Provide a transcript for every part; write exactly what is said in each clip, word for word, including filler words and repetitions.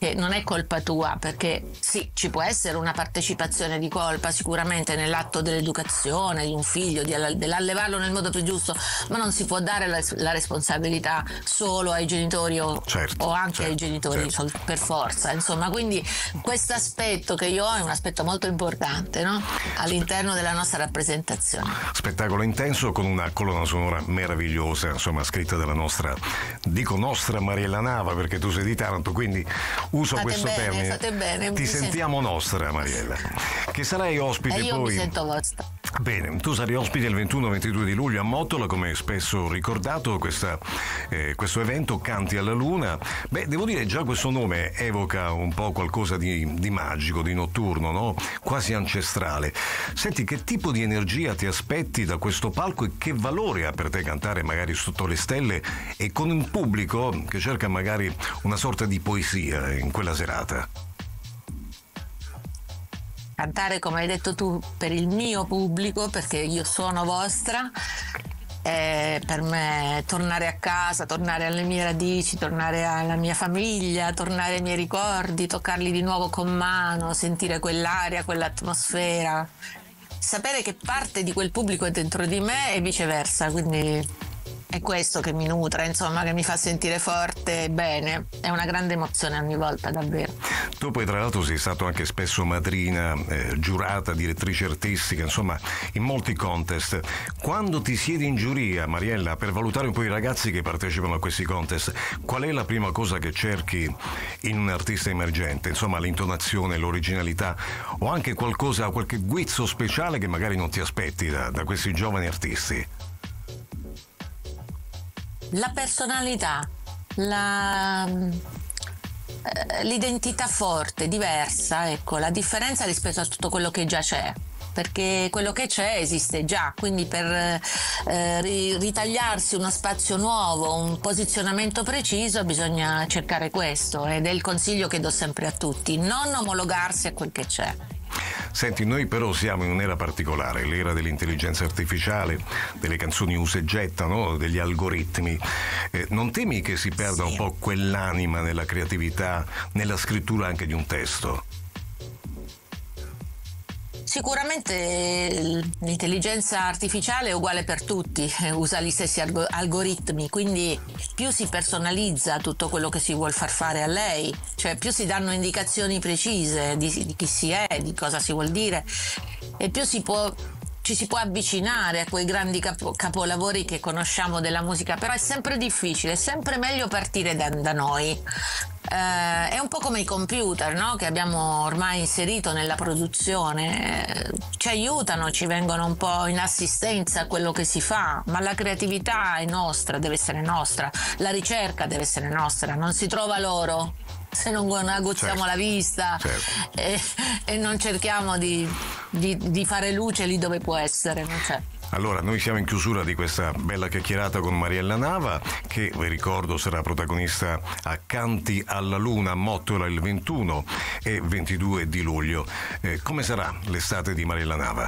che non è colpa tua, perché sì, ci può essere una partecipazione di colpa sicuramente nell'atto dell'educazione di un figlio, di all- dell'allevarlo nel modo più giusto, ma non si può dare la, la responsabilità solo ai genitori o, certo, o anche certo, ai genitori certo. sol- per forza, insomma, quindi questo aspetto che io ho è un aspetto molto importante, no? All'interno della nostra rappresentazione. Spettacolo intenso con una colonna sonora meravigliosa, insomma, scritta dalla nostra, dico nostra Mariella Nava, perché tu sei di Taranto, quindi uso Fate questo bene, termine. fate bene, Ti mi sentiamo nostra, Mariella. Che sarai ospite E io poi. mi sento vostra. Bene, tu sarai ospite il ventuno ventidue di luglio a Mottola, come spesso ricordato, questa, eh, questo evento Canti alla Luna. Beh, devo dire, già questo nome evoca un po' qualcosa di, di magico, di notturno, no? Quasi ancestrale. Senti, che tipo di energia ti aspetti da questo palco e che valore ha per te cantare magari sotto le stelle e con un pubblico che cerca magari una sorta di poesia in quella serata? Cantare, come hai detto tu, per il mio pubblico, perché io sono vostra, è per me tornare a casa, tornare alle mie radici, tornare alla mia famiglia, tornare ai miei ricordi, toccarli di nuovo con mano, sentire quell'aria, quell'atmosfera, sapere che parte di quel pubblico è dentro di me e viceversa, quindi è questo che mi nutre, insomma, che mi fa sentire forte e bene. È una grande emozione ogni volta, davvero. Tu poi tra l'altro sei stato anche spesso madrina, eh, giurata, direttrice artistica, insomma, in molti contest. Quando ti siedi in giuria, Mariella, per valutare un po' i ragazzi che partecipano a questi contest, qual è la prima cosa che cerchi in un artista emergente? Insomma, l'intonazione, l'originalità o anche qualcosa, qualche guizzo speciale che magari non ti aspetti da, da questi giovani artisti? La personalità, la, eh, l'identità forte, diversa, ecco, la differenza rispetto a tutto quello che già c'è, perché quello che c'è esiste già, quindi per eh, ri- ritagliarsi uno spazio nuovo, un posizionamento preciso, bisogna cercare questo, ed è il consiglio che do sempre a tutti: non omologarsi a quel che c'è. Senti, noi però siamo in un'era particolare, l'era dell'intelligenza artificiale, delle canzoni usa e getta, no? Degli algoritmi. Eh, non temi che si perda Sì. un po' quell'anima nella creatività, nella scrittura anche di un testo? Sicuramente l'intelligenza artificiale è uguale per tutti, usa gli stessi alg- algoritmi, quindi più si personalizza tutto quello che si vuol far fare a lei, cioè più si danno indicazioni precise di, di chi si è, di cosa si vuol dire, e più si può, ci si può avvicinare a quei grandi capo- capolavori che conosciamo della musica, però è sempre difficile, è sempre meglio partire da, da noi. Eh, è un po' come i computer, no? Che abbiamo ormai inserito nella produzione, eh, ci aiutano, ci vengono un po' in assistenza a quello che si fa, ma la creatività è nostra, deve essere nostra, la ricerca deve essere nostra, non si trova l'oro se non aguzziamo Certo, la vista, certo. e, e non cerchiamo di, di, di fare luce lì dove può essere, non c'è. Allora, noi siamo in chiusura di questa bella chiacchierata con Mariella Nava, che vi ricordo sarà protagonista a Canti alla Luna a Mottola il ventuno e ventidue di luglio. Eh, come sarà l'estate di Mariella Nava?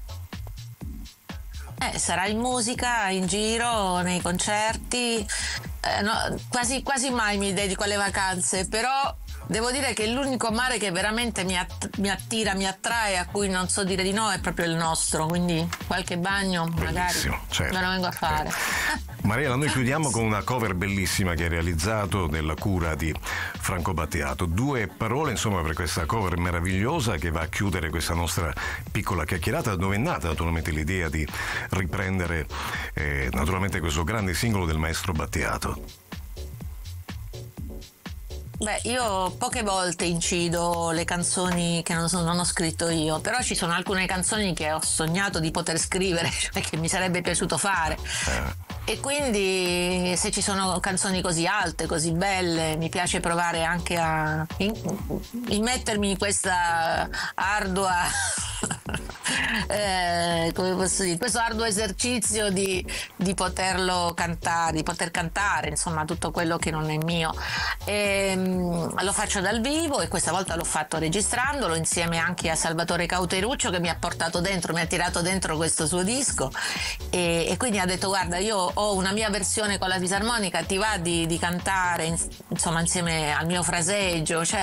Eh, sarà in musica, in giro, nei concerti, eh, no, quasi, quasi mai mi dedico alle vacanze, però devo dire che l'unico mare che veramente mi, att- mi attira, mi attrae, a cui non so dire di no, è proprio il nostro, quindi qualche bagno Bellissimo, magari certo, me lo vengo a fare. certo. Mariella, noi chiudiamo con una cover bellissima che hai realizzato nella cura di Franco Battiato. Due parole, insomma, per questa cover meravigliosa che va a chiudere questa nostra piccola chiacchierata, dove è nata naturalmente l'idea di riprendere eh, naturalmente questo grande singolo del maestro Battiato. Beh, io poche volte incido le canzoni che non, sono, non ho scritto io, però ci sono alcune canzoni che ho sognato di poter scrivere, cioè che mi sarebbe piaciuto fare. Eh. E quindi se ci sono canzoni così alte, così belle, mi piace provare anche a in- immettermi in questa ardua eh, come posso dire, questo arduo esercizio di, di poterlo cantare, di poter cantare, insomma, tutto quello che non è mio. E, mh, lo faccio dal vivo, e questa volta l'ho fatto registrandolo insieme anche a Salvatore Cauteruccio, che mi ha portato dentro, mi ha tirato dentro questo suo disco, e, e quindi ha detto: guarda, io ho una mia versione con la fisarmonica, ti va di, di cantare insomma insieme al mio fraseggio? Cioè,